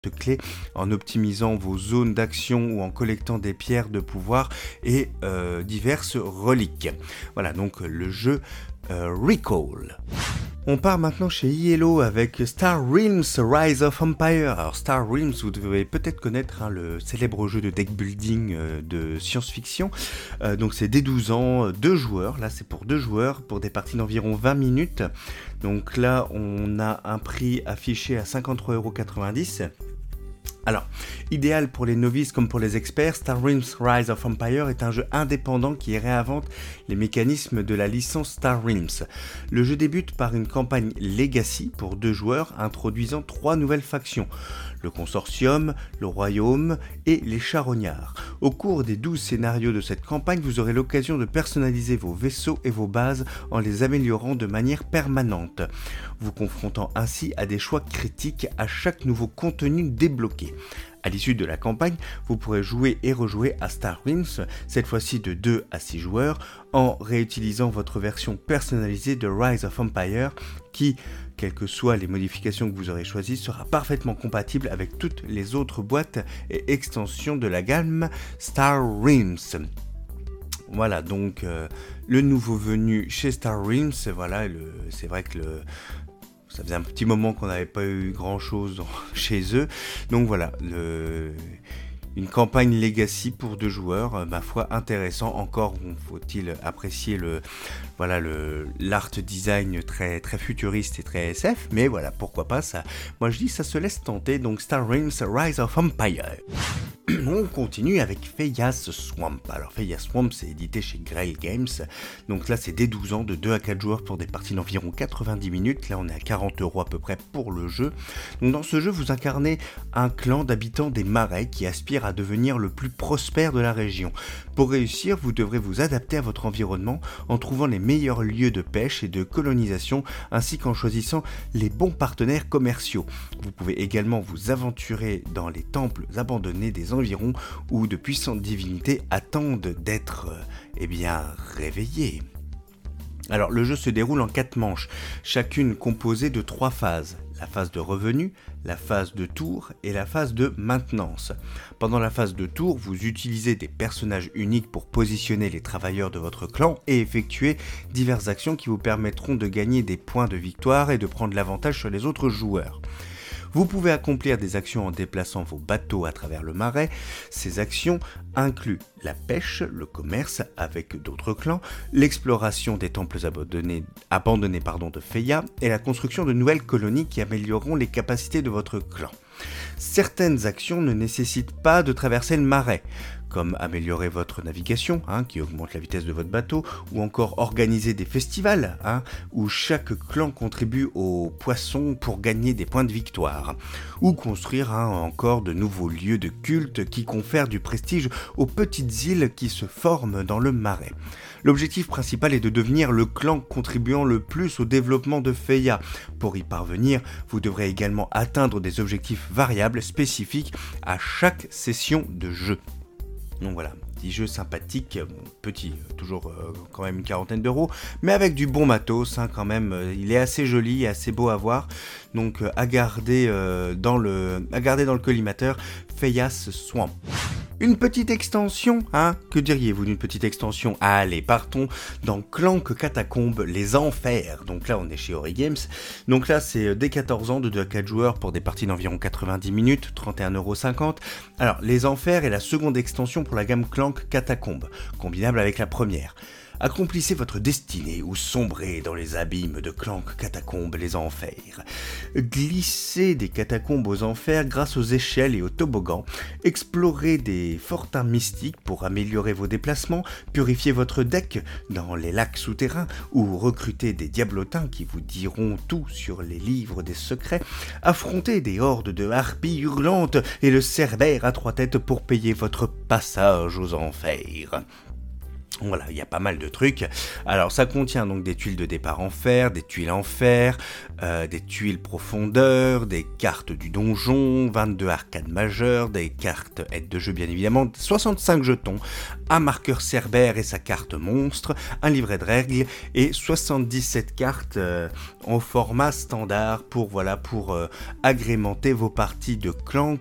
clés en optimisant vos zones d'action ou en collectant des pierres de pouvoir et diverses reliques. Voilà donc le jeu Recall. On part maintenant chez Yellow avec Star Realms Rise of Empire. Alors Star Realms, vous devez peut-être connaître le célèbre jeu de deck building de science-fiction. Donc c'est dès 12 ans, 2 joueurs. Là c'est pour 2 joueurs, pour des parties d'environ 20 minutes. Donc là on a un prix affiché à 53,90 €. Alors, idéal pour les novices comme pour les experts, Star Realms Rise of Empire est un jeu indépendant qui réinvente les mécanismes de la licence Star Realms. Le jeu débute par une campagne Legacy pour 2 joueurs introduisant 3 nouvelles factions, le Consortium, le Royaume et les Charognards. Au cours des 12 scénarios de cette campagne, vous aurez l'occasion de personnaliser vos vaisseaux et vos bases en les améliorant de manière permanente, vous confrontant ainsi à des choix critiques à chaque nouveau contenu débloqué. À l'issue de la campagne, vous pourrez jouer et rejouer à Star Realms, cette fois-ci de 2 à 6 joueurs, en réutilisant votre version personnalisée de Rise of Empire qui, quelles que soient les modifications que vous aurez choisies, sera parfaitement compatible avec toutes les autres boîtes et extensions de la gamme Star Realms. Voilà donc le nouveau venu chez Star Realms. Voilà, c'est vrai que ça faisait un petit moment qu'on n'avait pas eu grand chose chez eux. Donc voilà, une campagne Legacy pour 2 joueurs, ma foi intéressant. Encore faut-il apprécier l'art design très, très futuriste et très SF, mais voilà, pourquoi pas, ça, moi je dis ça se laisse tenter. Donc Star Realms Rise of Empire. On continue avec Feya's Swamp. Alors Feya's Swamp, c'est édité chez Grail Games. Donc là c'est dès 12 ans, de 2 à 4 joueurs pour des parties d'environ 90 minutes. Là on est à 40 € à peu près pour le jeu. Donc dans ce jeu vous incarnez un clan d'habitants des marais qui aspirent à devenir le plus prospère de la région. Pour réussir, vous devrez vous adapter à votre environnement en trouvant les meilleurs lieux de pêche et de colonisation, ainsi qu'en choisissant les bons partenaires commerciaux. Vous pouvez également vous aventurer dans les temples abandonnés des environs où de puissantes divinités attendent d'être réveillées. Alors le jeu se déroule en 4 manches, chacune composée de 3 phases. La phase de revenu, la phase de tour et la phase de maintenance. Pendant la phase de tour, vous utilisez des personnages uniques pour positionner les travailleurs de votre clan et effectuer diverses actions qui vous permettront de gagner des points de victoire et de prendre l'avantage sur les autres joueurs. Vous pouvez accomplir des actions en déplaçant vos bateaux à travers le marais. Ces actions incluent la pêche, le commerce avec d'autres clans, l'exploration des temples abandonnés de Feya et la construction de nouvelles colonies qui amélioreront les capacités de votre clan. Certaines actions ne nécessitent pas de traverser le marais, comme améliorer votre navigation, qui augmente la vitesse de votre bateau, ou encore organiser des festivals, où chaque clan contribue aux poissons pour gagner des points de victoire, ou construire encore de nouveaux lieux de culte qui confèrent du prestige aux petites îles qui se forment dans le marais. L'objectif principal est de devenir le clan contribuant le plus au développement de Feya. Pour y parvenir, vous devrez également atteindre des objectifs variables spécifiques à chaque session de jeu. Donc voilà, petit jeu sympathique, petit, toujours quand même une 40aine d'euros, mais avec du bon matos quand même, il est assez joli et assez beau à voir, donc à garder dans le collimateur, Feya's Swamp. Une petite extension, que diriez-vous d'une petite extension ? Allez, partons dans Clank Catacombes, les enfers. Donc là, on est chez Ori Games. Donc là, c'est dès 14 ans, de 2 à 4 joueurs pour des parties d'environ 90 minutes, 31,50 €. Alors, les enfers est la seconde extension pour la gamme Clank Catacombes, combinable avec la première. Accomplissez votre destinée ou sombrez dans les abîmes de Clank Catacombes, les enfers. Glissez des catacombes aux enfers grâce aux échelles et aux toboggans. Explorez des fortins mystiques pour améliorer vos déplacements. Purifiez votre deck dans les lacs souterrains ou recrutez des diablotins qui vous diront tout sur les livres des secrets. Affrontez des hordes de harpies hurlantes et le cerbère à 3 têtes pour payer votre passage aux enfers. Voilà, il y a pas mal de trucs. Alors ça contient donc des tuiles de départ en fer, des tuiles en fer, des tuiles profondeur, des cartes du donjon, 22 arcades majeures, des cartes aides de jeu bien évidemment, 65 jetons, un marqueur Cerbère et sa carte monstre, un livret de règles et 77 cartes en format standard pour agrémenter vos parties de Clank